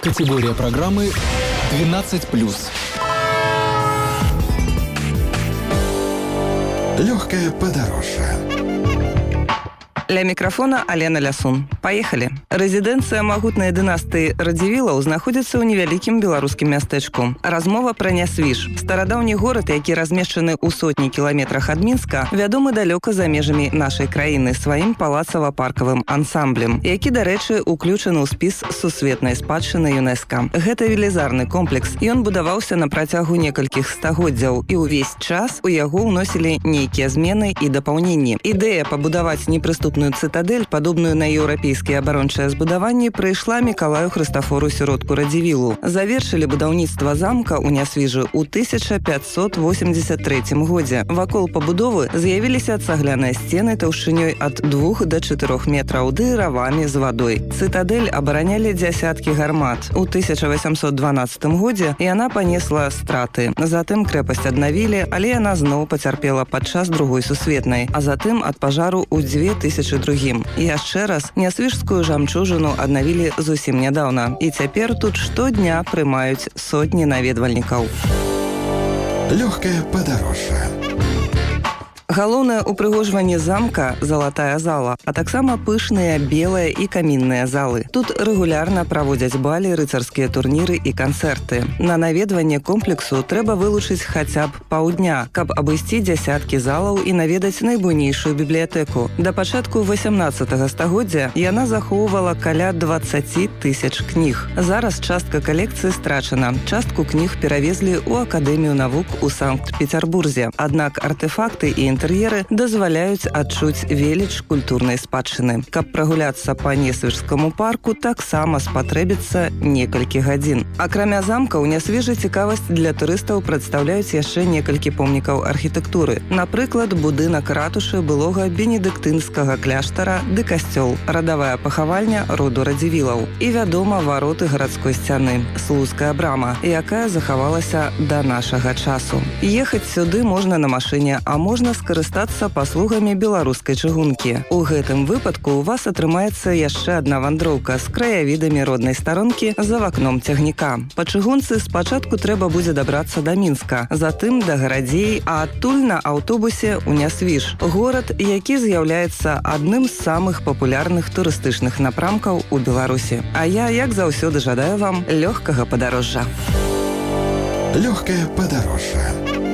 Категория программы 12+. Легкое подорожье. Ля мікрафона Алена Лясун. Паехалі. Рэзідэнцыя магутнай дынастыі Радзівілаў знаходзіцца ў невялікім беларускім мястэчку. Размова пра Нясвіж. Старадаўні горад, які размешчаны ў сотні кіламетрах ад Мінска, вядомы далёка за межамі нашай краіны сваім палацава-паркавым ансамблем, які, дарэчы, уключаны ў спіс сусветнай спадчыны ЮНЕСКА. Гэта велізарны комплекс, і ён будаваўся на працягу некалькіх стагоддзяў, і ўвесь час у яго ўносілі нейкія змены і дапаўненні. Ідэя пабудаваць непрыступную цытадэль, падобную на еўрапейскія абарончыя збудаванні, прыйшла Мікалаю Хрыстафору Сіродку Радзівілу. Завершылі будаўніцтва замка ў Нясвіжы ў 1583 годзе. Вакол пабудовы з'явіліся цагляныя сцены таўшчынёй ад 2 до 4 метраў ды равамі з вадой. Цытадэль абаранялі дзясяткі гармат. У 1812 годзе яна панесла страты. Затым крэпасць аднавілі, але яна зноў пацярпела падчас Другой сусветнай, а затым ад пажару ў 2002. І яшчэ раз Нясвіжскую жамчужыну аднавілі зусім нядаўна. І цяпер тут штодня прымаюць сотні наведвальнікаў. Легкое подорожье. Галоўнае ўпрыгожванне замка – залатая зала, а таксама пышныя белыя і камінныя залы. Тут рэгулярна праводзяць балі, рыцарскія турніры і канцэрты. На наведванне комплексу трэба вылучыць хаця б паўдня, каб абысці дзясяткі залаў і наведаць найбуйнейшую бібліятэку. Да пачатку 18 стагоддзя яна захоўвала каля 20 тысяч кніг. Зараз частка калекцыі страчана. Частку кніг перавезлі ў Акадэмію навук у Санкт-Петербурзе. Аднак артефакты і інтэр'еры дазваляюць адчуць веліч культурнай спадчыны. Каб прагуляцца па Нясвіжскаму парку, таксама спатрэбіцца некалькі гадзін. Акрамя замка, у Нясвіжы цікавасць для турыстаў прадстаўляюць яшчэ некалькі помнікаў архітэктуры. Напрыклад, будынак ратушы былога бенедыктынскага кляштара ды касцёл, радавая пахавальня роду Радзівілаў. І, вядома, вароты гарадской сцяны, Слуцкая брама, якая захавалася да нашага часу. Ехаць сюды можна на машыне, а можна скарыстацца паслугамі беларускай чыгункі. У гэтым выпадку у вас атрымаецца яшчэ адна вандроўка з краявідамі роднай старонкі за вакном цягніка. Па чыгунцы спачатку трэба будзе дабрацца да Мінска, затым да гарадзей, а адтуль на аўтобусе ў Нясвіж. Горад, які з'яўляецца адным з самых папулярных турыстычных напрамкаў у Беларусі. А я, як заўсёды, жадаю вам лёгкага падарожжа. Легкое подорожье.